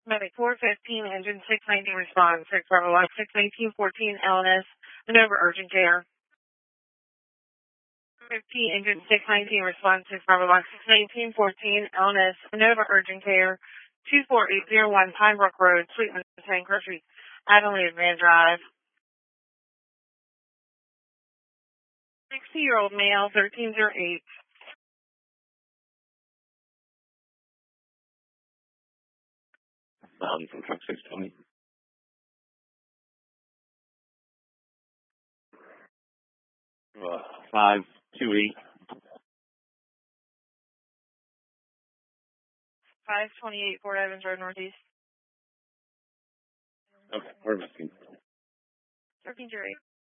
Medic 415, engine 619 response. 6 Bravo Lock 61914 LNS, maneuver urgent care. 15, engine 619 response. 6 Bravo Lock 61914 LNS, maneuver urgent care. 24801 Pine Brook Road, Sweetman Tank Grocery, Adelaide Van Drive. 60-year-old male, 1308. From truck 620. 528. 528 Fort Evans Road Northeast. Okay, perfect. 1308.